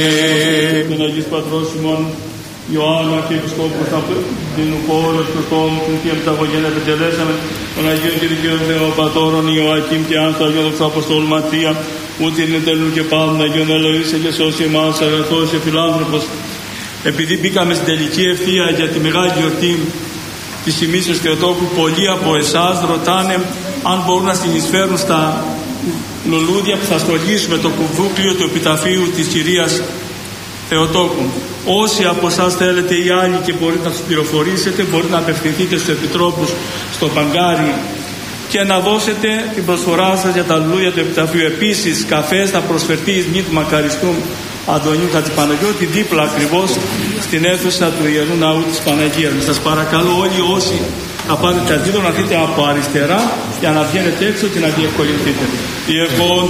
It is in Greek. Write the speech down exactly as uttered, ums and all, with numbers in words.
Τον Αγίος Πατρός ημών Ιωάννου Αρχιεπισκόπου την Ουκόρος του Τόμου, την Θεία Μηταγωγένεια επιτελέσαμε, τον Αγίον και Δικαίων Θεοπατώρων Ιωακήμ και Άνθο, Αγίον Δοξά Αποστόλου Ματία, ούτε είναι τέλουν και πάντων, Αγίον Ελοΐσε και σώσει εμάς, αγαθός και φιλάνθρωπος. Επειδή μπήκαμε στην τελική ευθεία για τη μεγάλη γιορτή της ημίσεως Θεοτόκου, πολλοί από εσάς ρωτάνε αν μπορούν να συνεισφέρουν στα λουλούδια που θα στολίσουμε το κουβούκλιο του επιταφείου της κυρίας Θεοτόκου. Όσοι από εσάς θέλετε ή άλλοι και μπορείτε να τους πληροφορήσετε, μπορείτε να απευθυνθείτε στους επιτρόπους στο Παγκάρι και να δώσετε την προσφορά σας για τα λουλούδια του επιταφείου. Επίσης, καφές θα προσφερθεί εις μνήμη του μακαριστού Αντωνίου Χατζηπαναγιώτη, δίπλα ακριβώς στην αίθουσα του Ιερού Ναού της Παναγίας. Σας παρακαλώ όλοι όσοι θα πάρετε αντίδρο να δείτε από αριστερά για να βγαίνετε έξω και να διευκολυνθείτε.